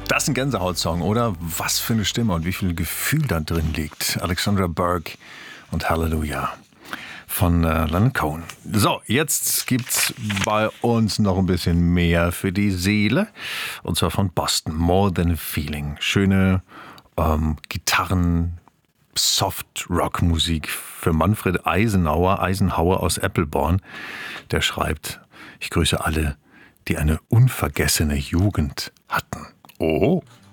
Das ist ein Gänsehautsong, oder? Was für eine Stimme und wie viel Gefühl da drin liegt. Alexandra Burke und Hallelujah von Leonard Cohen. So, jetzt gibt's bei uns noch ein bisschen mehr für die Seele. Und zwar von Boston. More Than a Feeling. Schöne Gitarren, Soft-Rock-Musik für Manfred Eisenhauer aus Eppelborn. Der schreibt: Ich grüße alle, die eine unvergessene Jugend hatten. Oh,